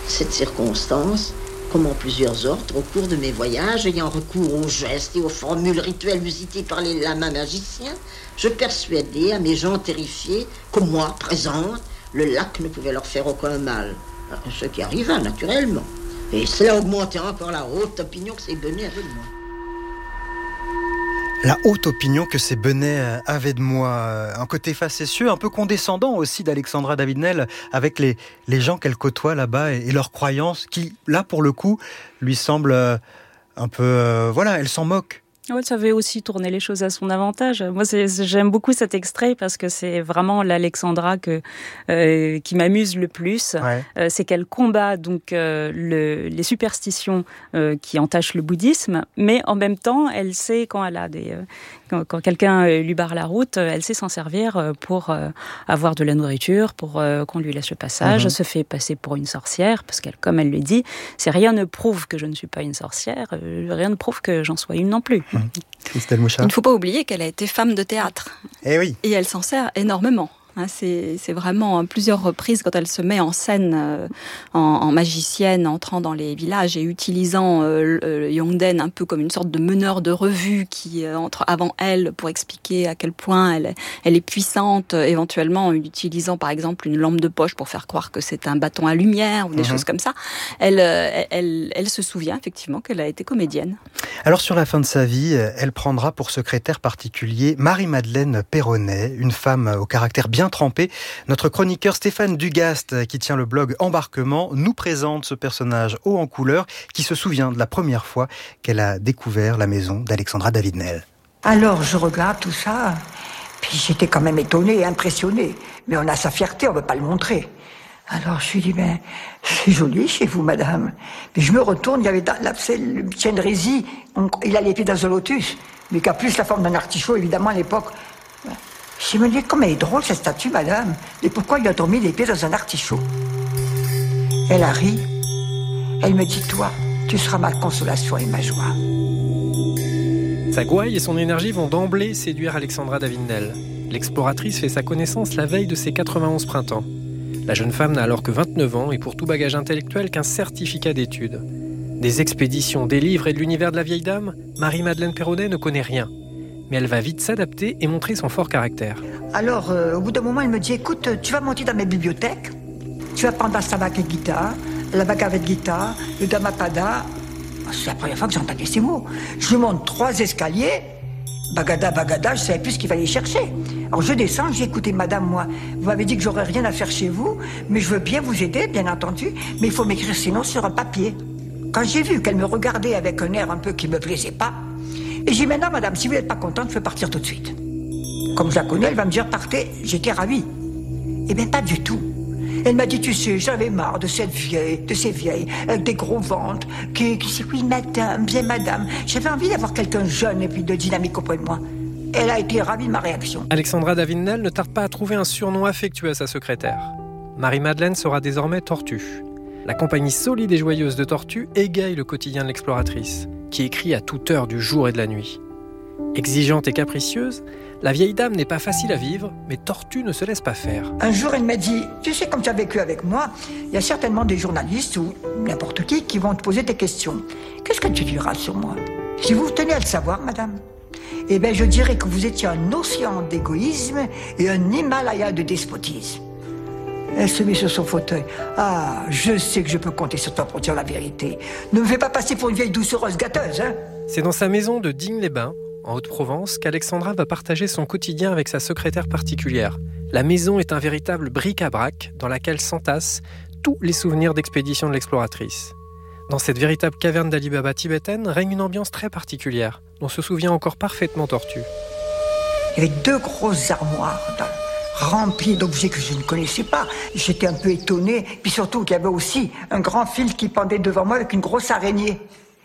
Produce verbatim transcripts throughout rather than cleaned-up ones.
Cette circonstance, comme en plusieurs autres, au cours de mes voyages, ayant recours aux gestes et aux formules rituelles usitées par les lamas magiciens, je persuadais à mes gens terrifiés que moi, présente, le lac ne pouvait leur faire aucun mal. Ce qui arriva naturellement. Et cela augmentait encore la haute opinion que ces benets avaient de moi. La haute opinion que ces benets avaient de moi. Un côté facétieux, un peu condescendant aussi d'Alexandra David-Nesle avec les, les gens qu'elle côtoie là-bas et, et leurs croyances qui, là, pour le coup, lui semblent un peu... Euh, voilà, elle s'en moque. Ouais, ça avait aussi tourné les choses à son avantage. Moi, c'est, j'aime beaucoup cet extrait parce que c'est vraiment l'Alexandra que, euh, qui m'amuse le plus. Ouais. Euh, c'est qu'elle combat donc euh, le, les superstitions euh, qui entachent le bouddhisme, mais en même temps, elle sait quand elle a des, euh, quand, quand quelqu'un lui barre la route, elle sait s'en servir pour euh, avoir de la nourriture, pour euh, qu'on lui laisse le passage. Mm-hmm. Se fait passer pour une sorcière parce qu'elle, comme elle le dit, c'est rien ne prouve que je ne suis pas une sorcière, euh, rien ne prouve que j'en sois une non plus. Christelle Mouchard. Il ne faut pas oublier qu'elle a été femme de théâtre. Eh oui. Et elle s'en sert énormément. C'est, c'est vraiment plusieurs reprises quand elle se met en scène euh, en, en magicienne, entrant dans les villages et utilisant euh, le Yongden un peu comme une sorte de meneur de revue qui euh, entre avant elle pour expliquer à quel point elle, elle est puissante, euh, éventuellement en utilisant par exemple une lampe de poche pour faire croire que c'est un bâton à lumière ou des mmh. choses comme ça. Elle, euh, elle, elle se souvient effectivement qu'elle a été comédienne. Alors sur la fin de sa vie, elle prendra pour secrétaire particulier Marie-Madeleine Perronnet, une femme au caractère bien trempé. Notre chroniqueur Stéphane Dugast, qui tient le blog Embarquement, nous présente ce personnage haut en couleur qui se souvient de la première fois qu'elle a découvert la maison d'Alexandra David-Nesle. Alors je regarde tout ça, puis j'étais quand même étonnée et impressionnée. Mais on a sa fierté, on ne veut pas le montrer. Alors je lui dis, ben, c'est joli chez vous, madame. Puis je me retourne, il y avait la Tienresi, il a les pieds dans un lotus, mais qui a plus la forme d'un artichaut, évidemment, à l'époque. Je me dis, comme elle est drôle, cette statue, madame. Et pourquoi il a mis les pieds dans un artichaut? Elle a ri. Elle me dit, toi, tu seras ma consolation et ma joie. Sa gouaille et son énergie vont d'emblée séduire Alexandra David-Nesle. L'exploratrice fait sa connaissance la veille de ses quatre-vingt-onze printemps. La jeune femme n'a alors que vingt-neuf ans et pour tout bagage intellectuel qu'un certificat d'études. Des expéditions, des livres et de l'univers de la vieille dame, Marie-Madeleine Perronnet ne connaît rien. Mais elle va vite s'adapter et montrer son fort caractère. Alors, euh, au bout d'un moment, elle me dit, écoute, tu vas monter dans mes bibliothèques, tu vas prendre la Savaka Gita, la Bhagavad Gita, le Dhammapada. C'est la première fois que j'entendais ces mots. Je monte trois escaliers, Bagada, Bagada, je ne savais plus ce qu'il fallait chercher. Alors je descends, j'ai écouté madame, moi, vous m'avez dit que j'aurais rien à faire chez vous, mais je veux bien vous aider, bien entendu, mais il faut m'écrire ces noms sur un papier. Quand j'ai vu qu'elle me regardait avec un air un peu qui ne me plaisait pas, et j'ai dit, maintenant, madame, si vous n'êtes pas contente, je peux partir tout de suite. Comme je la connais, elle va me dire, partez, j'étais ravie. Eh bien, pas du tout. Elle m'a dit, tu sais, j'avais marre de cette vieille, de ces vieilles, avec des gros ventres, qui, qui disent, oui, madame, bien madame. J'avais envie d'avoir quelqu'un jeune et puis de dynamique auprès de moi. Elle a été ravie de ma réaction. Alexandra David-Nesle ne tarde pas à trouver un surnom affectueux à sa secrétaire. Marie-Madeleine sera désormais Tortue. La compagnie solide et joyeuse de Tortue égaye le quotidien de l'exploratrice, qui écrit à toute heure du jour et de la nuit. Exigeante et capricieuse, la vieille dame n'est pas facile à vivre, mais Tortue ne se laisse pas faire. Un jour, elle m'a dit, tu sais, comme tu as vécu avec moi, il y a certainement des journalistes ou n'importe qui qui vont te poser des questions. Qu'est-ce que tu diras sur moi? Si vous tenez à le savoir, madame, eh bien, je dirais que vous étiez un océan d'égoïsme et un Himalaya de despotisme. Elle se met sur son fauteuil. Ah, je sais que je peux compter sur toi pour dire la vérité. Ne me fais pas passer pour une vieille doucereuse gâteuse, hein? C'est dans sa maison de Digne-les-Bains, en Haute-Provence, qu'Alexandra va partager son quotidien avec sa secrétaire particulière. La maison est un véritable bric-à-brac dans laquelle s'entassent tous les souvenirs d'expédition de l'exploratrice. Dans cette véritable caverne d'Ali Baba tibétaine règne une ambiance très particulière, dont se souvient encore parfaitement Tortue. Il y avait deux grosses armoires dans rempli d'objets que je ne connaissais pas. J'étais un peu étonnée, puis surtout qu'il y avait aussi un grand fil qui pendait devant moi avec une grosse araignée.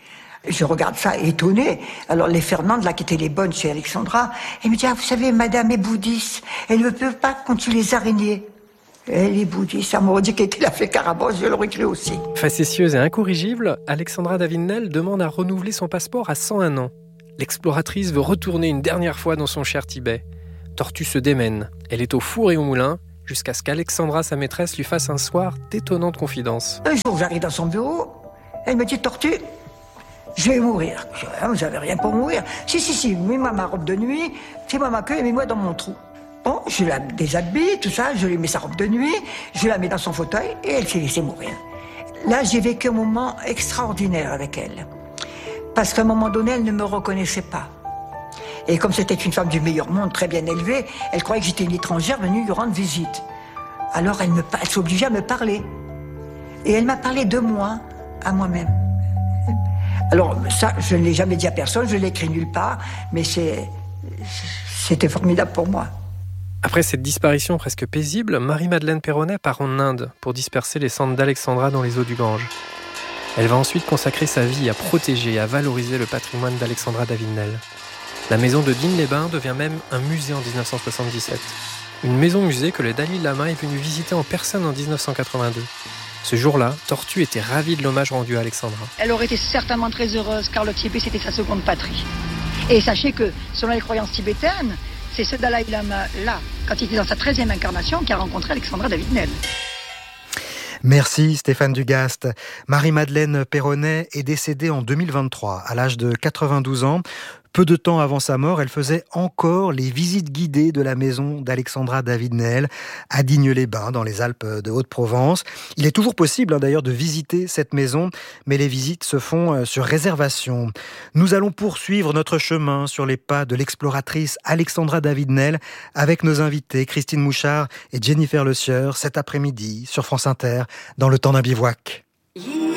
Je regarde ça étonnée. Alors les Fernandes, là, qui étaient les bonnes chez Alexandra, elle me dit, ah, vous savez, madame est bouddhiste, elle ne peut pas qu'on tue les araignées. Elle est bouddhiste, ça m'aurait dit qu'elle était la fée Carabosse, je l'aurais cru aussi. Facétieuse et incorrigible, Alexandra David-Nesle demande à renouveler son passeport à cent un ans. L'exploratrice veut retourner une dernière fois dans son cher Tibet. Tortue se démène. Elle est au four et au moulin jusqu'à ce qu'Alexandra, sa maîtresse, lui fasse un soir d'étonnantes confidences. Un jour, j'arrive dans son bureau, elle me dit « Tortue, je vais mourir. » Je dis « Vous n'avez rien pour mourir. »« Si, si, si, mets-moi ma robe de nuit, fais-moi ma queue et mets-moi dans mon trou. » Bon, je la déshabille, tout ça, je lui mets sa robe de nuit, je la mets dans son fauteuil et elle s'est laissée mourir. Là, j'ai vécu un moment extraordinaire avec elle. Parce qu'à un moment donné, elle ne me reconnaissait pas. Et comme c'était une femme du meilleur monde, très bien élevée, elle croyait que j'étais une étrangère venue lui rendre visite. Alors elle, me, elle s'obligeait à me parler. Et elle m'a parlé de moi, à moi-même. Alors ça, je ne l'ai jamais dit à personne, je ne l'ai écrit nulle part, mais c'est, c'était formidable pour moi. Après cette disparition presque paisible, Marie-Madeleine Perronnet part en Inde pour disperser les cendres d'Alexandra dans les eaux du Gange. Elle va ensuite consacrer sa vie à protéger et à valoriser le patrimoine d'Alexandra David-Nel. La maison de Digne-les-Bains devient même un musée en dix-neuf cent soixante-dix-sept. Une maison-musée que le Dalai Lama est venu visiter en personne en dix-neuf cent quatre-vingt-deux. Ce jour-là, Tortue était ravie de l'hommage rendu à Alexandra. Elle aurait été certainement très heureuse car le Tibet c'était sa seconde patrie. Et sachez que, selon les croyances tibétaines, c'est ce Dalai Lama-là, quand il était dans sa treizième incarnation, qui a rencontré Alexandra David-Nel. Merci Stéphane Dugast. Marie-Madeleine Perronnet est décédée en deux mille vingt-trois, à l'âge de quatre-vingt-douze ans. Peu de temps avant sa mort, elle faisait encore les visites guidées de la maison d'Alexandra David-Nel à Digne-les-Bains, dans les Alpes de Haute-Provence. Il est toujours possible hein, d'ailleurs de visiter cette maison, mais les visites se font sur réservation. Nous allons poursuivre notre chemin sur les pas de l'exploratrice Alexandra David-Nel avec nos invités Christine Mouchard et Jennifer Le Sieur cet après-midi sur France Inter dans Le Temps d'un bivouac.